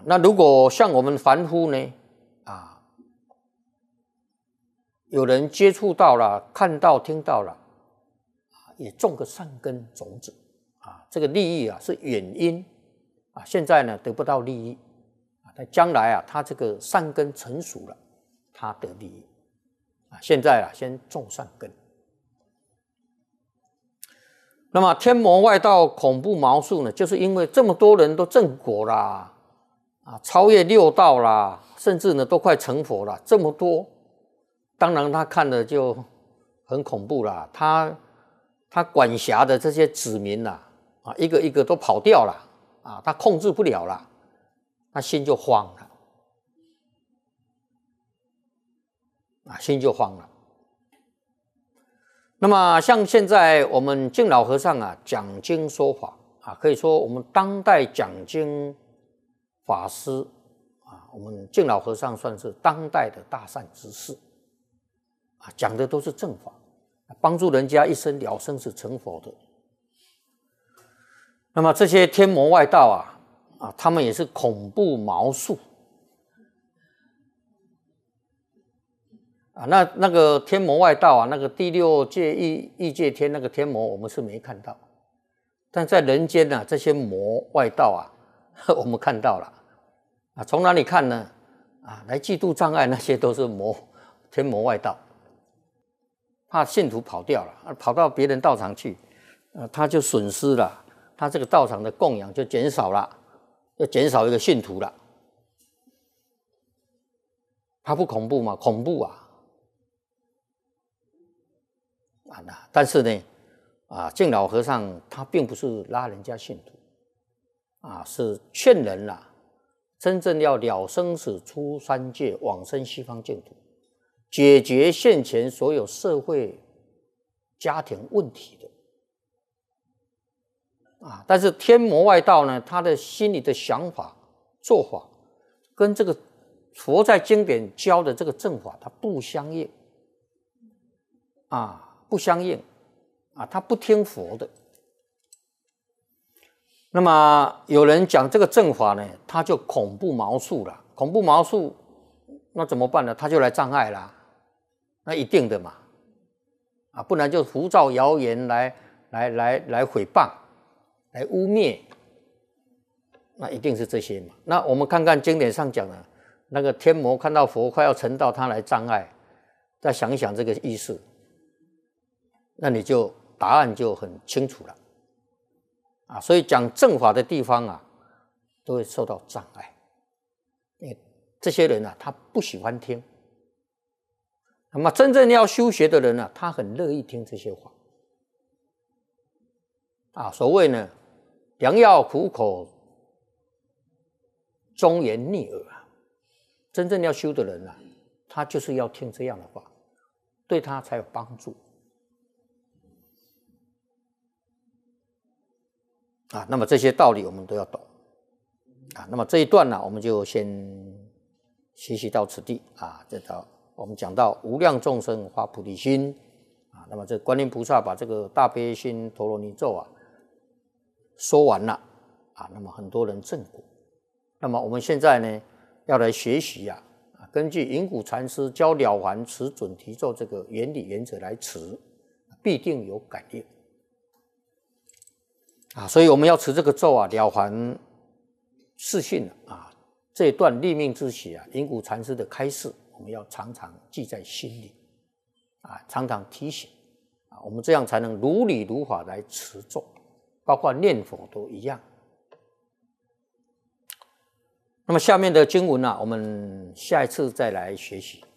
那如果像我们凡夫呢，有人接触到了，看到听到了，也种个善根种子，这个利益是远因，现在呢得不到利益，但将来他这个善根成熟了，他得利益，现在先种善根。那么天魔外道恐怖毛数呢，就是因为这么多人都正果啦，超越六道啦，甚至呢都快成佛了，这么多，当然他看了就很恐怖啦。他管辖的这些子民啦，一个一个都跑掉了，他控制不了了，他心就慌了，心就慌了。那么像现在我们净老和尚讲经说法可以说我们当代讲经法师我们净老和尚算是当代的大善之士讲的都是正法，帮助人家一生了生死成佛的。那么这些天魔外道他们也是恐怖毛数那个天魔外道那个第六界异界天那个天魔我们是没看到，但在人间这些魔外道我们看到了从哪里看呢？来嫉妒障碍那些都是天魔外道，怕信徒跑掉了，跑到别人道场去，他就损失了，他这个道场的供养就减少了，就减少一个信徒了。他不恐怖吗？恐怖但是呢净老和尚他并不是拉人家信徒是劝人真正要了生死出三界往生西方净土，解决现前所有社会家庭问题的但是天魔外道呢，他的心里的想法做法跟这个佛在经典教的这个正法它不相应不相应他不听佛的。那么有人讲这个正法呢，他就恐怖毛数了，恐怖毛数那怎么办呢？他就来障碍啦，那一定的嘛不然就胡造谣言来诽谤来污蔑，那一定是这些嘛。那我们看看经典上讲的那个天魔看到佛快要成道，他来障碍，再想一想这个意思，那你就答案就很清楚了所以讲正法的地方都会受到障碍，因为这些人他不喜欢听。那么真正要修学的人他很乐意听这些话所谓呢，良药苦口，忠言逆耳真正要修的人他就是要听这样的话，对他才有帮助那么这些道理我们都要懂那么这一段我们就先学习到此地我们讲到无量众生发菩提心那么这观音菩萨把这个大悲心陀罗尼咒说完了那么很多人证果。那么我们现在呢要来学习根据云谷禅师教了凡持准提咒这个原理原则来持，必定有感应所以我们要持这个咒了凡四训这一段立命之喜云谷禅师的开示，我们要常常记在心里常常提醒我们这样才能如理如法来持咒，包括念佛都一样。那么下面的经文我们下一次再来学习。